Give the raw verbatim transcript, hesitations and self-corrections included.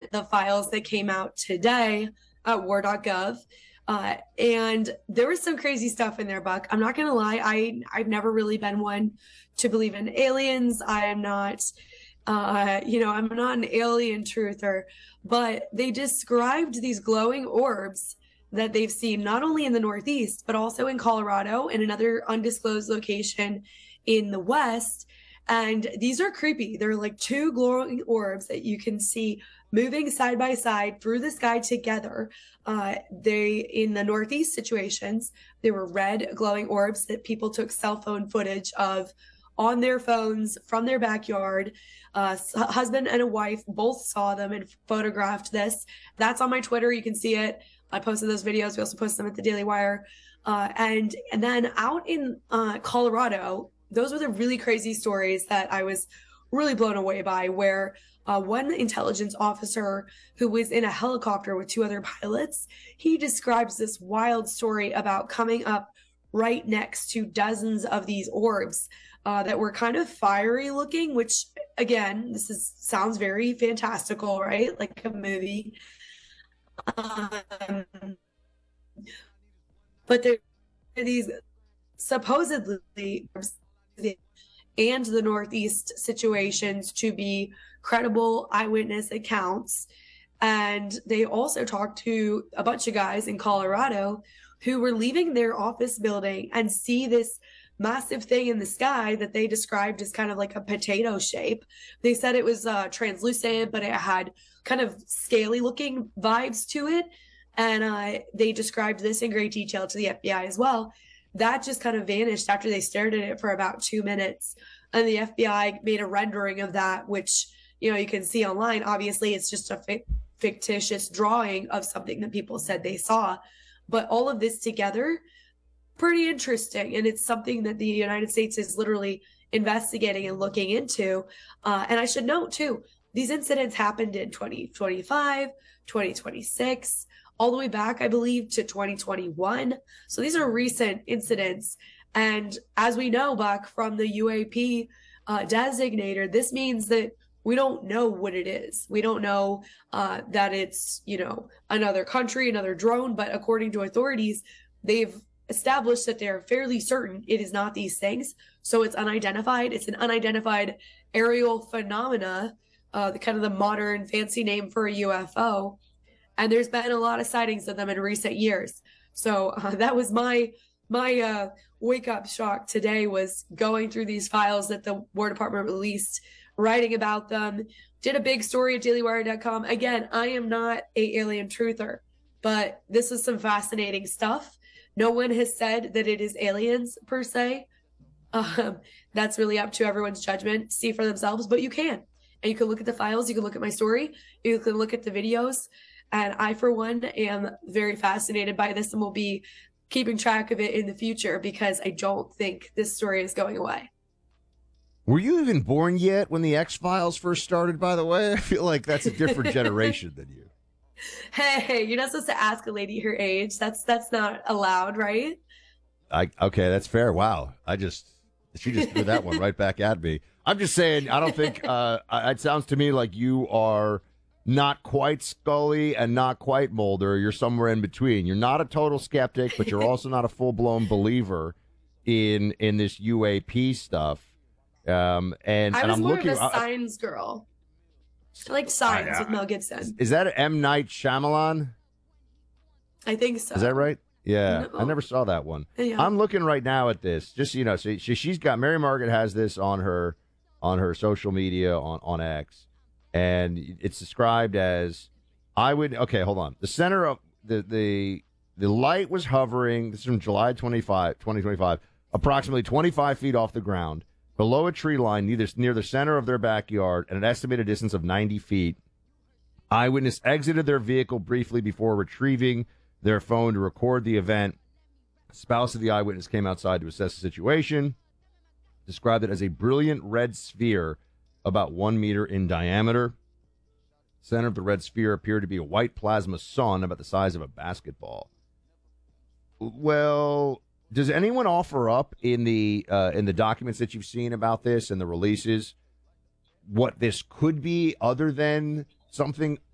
the files that came out today at war dot gov. Uh, and there was some crazy stuff in there, Buck. I'm not going to lie. I, I've never really been one to believe in aliens. I am not, uh, you know, I'm not an alien truther, but they described these glowing orbs that they've seen not only in the Northeast, but also in Colorado and another undisclosed location in the West. And these are creepy. They're like two glowing orbs that you can see moving side by side through the sky together. Uh, they, in the Northeast situations, they were red glowing orbs that people took cell phone footage of on their phones from their backyard. Uh, husband and a wife both saw them and photographed this. That's on my Twitter. You can see it. I posted those videos. We also posted them at the Daily Wire. Uh, and, and then out in uh, Colorado, those were the really crazy stories that I was really blown away by, where uh, one intelligence officer who was in a helicopter with two other pilots, he describes this wild story about coming up right next to dozens of these orbs uh, that were kind of fiery looking, which again, this is sounds very fantastical, right? Like a movie. Um, but there are these supposedly and the Northeast situations to be credible eyewitness accounts. And they also talked to a bunch of guys in Colorado who were leaving their office building and see this massive thing in the sky that they described as kind of like a potato shape. They said it was uh, translucent, but it had kind of scaly looking vibes to it. And uh, they described this in great detail to the F B I as well. That just kind of vanished after they stared at it for about two minutes. And the F B I made a rendering of that, which, you know, you can see online. Obviously, it's just a fictitious drawing of something that people said they saw. But all of this together, pretty interesting. And it's something that the United States is literally investigating and looking into. Uh, and I should note, too, these incidents happened in twenty twenty-five, twenty twenty-six, all the way back, I believe, to twenty twenty-one. So these are recent incidents. And as we know, Buck, from the U A P uh, designator, this means that we don't know what it is. We don't know uh, that it's, you know, another country, another drone. But according to authorities, they've established that they're fairly certain it is not these things. So it's unidentified. It's an unidentified aerial phenomena, uh, the kind of the modern fancy name for a U F O. And there's been a lot of sightings of them in recent years. So uh, that was my my uh, wake-up shock today, was going through these files that the War Department released, writing about them. Did a big story at daily wire dot com. Again, I am not a alien truther, but this is some fascinating stuff. No one has said that it is aliens per se. Um, that's really up to everyone's judgment, see for themselves, but you can. And you can look at the files, you can look at my story, you can look at the videos. And I, for one, am very fascinated by this and will be keeping track of it in the future, because I don't think this story is going away. Were you even born yet when the X-Files first started, by the way? I feel like that's a different generation than you. Hey, you're not supposed to ask a lady her age. That's that's not allowed, right? I okay, that's fair. Wow. I just she just threw that one right back at me. I'm just saying, I don't think uh it sounds to me like you are not quite Scully and not quite Mulder. You're somewhere in between. You're not a total skeptic, but you're also not a full-blown believer in in this U A P stuff. Um, and, I and was I'm more looking, of a uh, Signs girl. I like Signs I, uh, with Mel Gibson. Is that M. Night Shyamalan? I think so. Is that right? Yeah, No. I never saw that one. Yeah. I'm looking right now at this. Just, you know, so she, she's got, Mary Margaret has this on her on her social media on, on X, and it's described as, I would, okay, hold on. The center of the, the, the light was hovering, this is from July twenty-fifth, twenty twenty-five, approximately twenty-five feet off the ground, below a tree line near, near the center of their backyard at an estimated distance of ninety feet. Eyewitness exited their vehicle briefly before retrieving their phone to record the event. Spouse of the eyewitness came outside to assess the situation, described it as a brilliant red sphere about one meter in diameter. Center of the red sphere appeared to be a white plasma sun about the size of a basketball. Well, does anyone offer up in the uh, in the documents that you've seen about this and the releases what this could be, other than something